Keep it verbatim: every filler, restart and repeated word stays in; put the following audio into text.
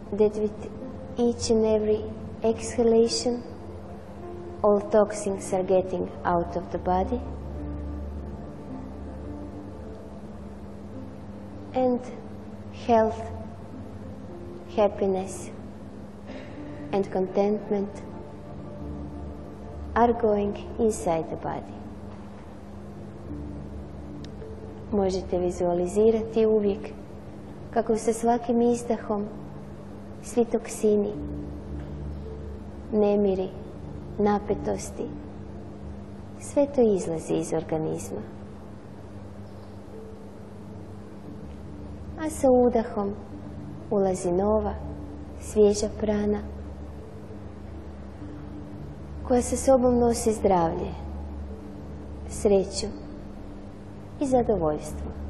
that with each and every exhalation, all toxins are getting out of the body, and health, happiness, and contentment are going inside the body. Možete vizualizirati uvijek kako sa svakim izdahom svi toksini, nemiri, napetosti, sve to izlazi iz organizma. A sa udahom ulazi nova, svježa prana koja sa sobom nosi zdravlje, sreću i zadovoljstvo.